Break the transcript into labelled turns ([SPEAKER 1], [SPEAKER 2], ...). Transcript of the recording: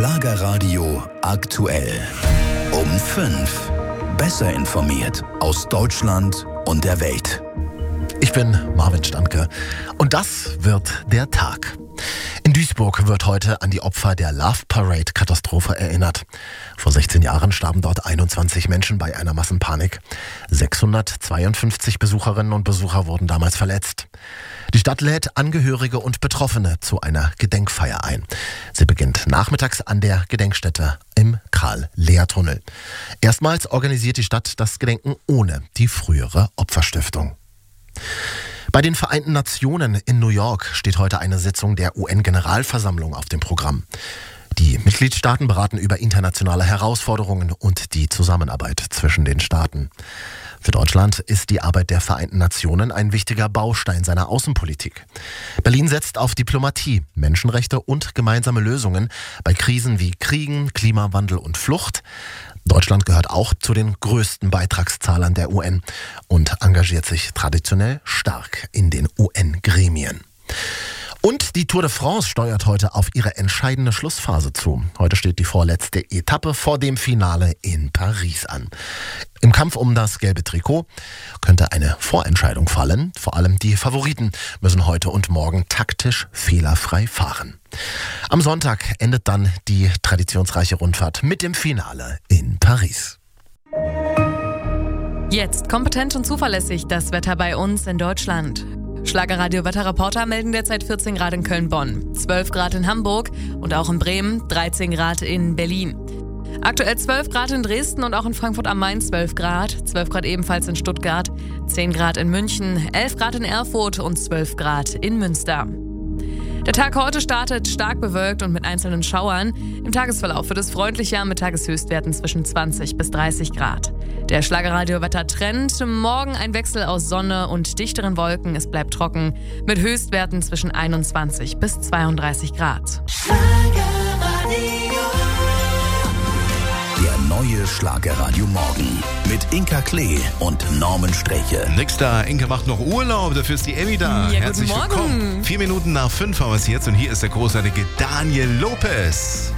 [SPEAKER 1] Schlagerradio aktuell. Um 5. Besser informiert aus Deutschland und der Welt.
[SPEAKER 2] Ich bin Marvin Standke und das wird der Tag. In Duisburg wird heute an die Opfer der Love Parade-Katastrophe erinnert. Vor 16 Jahren starben dort 21 Menschen bei einer Massenpanik. 652 Besucherinnen und Besucher wurden damals verletzt. Die Stadt lädt Angehörige und Betroffene zu einer Gedenkfeier ein. Sie beginnt nachmittags an der Gedenkstätte im Karl-Lehr-Tunnel. Erstmals organisiert die Stadt das Gedenken ohne die frühere Opferstiftung. Bei den Vereinten Nationen in New York steht heute eine Sitzung der UN-Generalversammlung auf dem Programm. Die Mitgliedstaaten beraten über internationale Herausforderungen und die Zusammenarbeit zwischen den Staaten. Für Deutschland ist die Arbeit der Vereinten Nationen ein wichtiger Baustein seiner Außenpolitik. Berlin setzt auf Diplomatie, Menschenrechte und gemeinsame Lösungen bei Krisen wie Kriegen, Klimawandel und Flucht. Deutschland gehört auch zu den größten Beitragszahlern der UN und engagiert sich traditionell stark in den UN-Gremien. Und die Tour de France steuert heute auf ihre entscheidende Schlussphase zu. Heute steht die vorletzte Etappe vor dem Finale in Paris an. Im Kampf um das gelbe Trikot könnte eine Vorentscheidung fallen. Vor allem die Favoriten müssen heute und morgen taktisch fehlerfrei fahren. Am Sonntag endet dann die traditionsreiche Rundfahrt mit dem Finale in Paris.
[SPEAKER 3] Jetzt kompetent und zuverlässig das Wetter bei uns in Deutschland. Schlagerradio-Wetterreporter melden derzeit 14 Grad in Köln-Bonn, 12 Grad in Hamburg und auch in Bremen, 13 Grad in Berlin. Aktuell 12 Grad in Dresden und auch in Frankfurt am Main 12 Grad ebenfalls in Stuttgart, 10 Grad in München, 11 Grad in Erfurt und 12 Grad in Münster. Der Tag heute startet stark bewölkt und mit einzelnen Schauern. Im Tagesverlauf wird es freundlicher mit Tageshöchstwerten zwischen 20 bis 30 Grad. Der Schlagerradio-Wetter-Trend: morgen ein Wechsel aus Sonne und dichteren Wolken. Es bleibt trocken mit Höchstwerten zwischen 21 bis 32 Grad.
[SPEAKER 1] Der neue Schlagerradio Morgen mit Inka Klee und Norman Streche.
[SPEAKER 4] Nix da, Inka macht noch Urlaub, dafür ist die Emmy da.
[SPEAKER 3] Ja,
[SPEAKER 4] Herzlich
[SPEAKER 3] guten Morgen.
[SPEAKER 4] willkommen. 4 Minuten nach 5 haben wir es jetzt und hier ist der großartige Daniel Lopez.